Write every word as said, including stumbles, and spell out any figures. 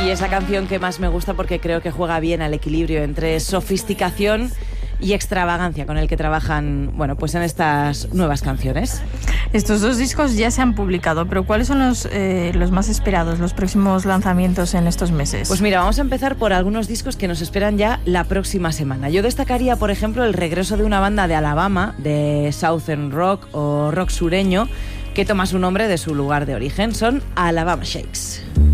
Y es la canción que más me gusta porque creo que juega bien al equilibrio entre sofisticación y extravagancia con el que trabajan, bueno, pues en estas nuevas canciones. Estos dos discos ya se han publicado, pero ¿cuáles son los, eh, los más esperados, los próximos lanzamientos en estos meses? Pues mira, vamos a empezar por algunos discos que nos esperan ya la próxima semana. Yo destacaría, por ejemplo, el regreso de una banda de Alabama, de Southern Rock o rock sureño, que toma su nombre de su lugar de origen. Son Alabama Shakes.